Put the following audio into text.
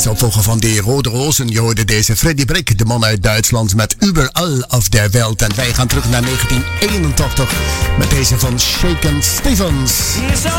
Als opvolger van die Rode Rozen, je hoorde deze Freddy Brick, de man uit Duitsland met Überall auf der Welt. En wij gaan terug naar 1981 met deze van Shakin' Stevens.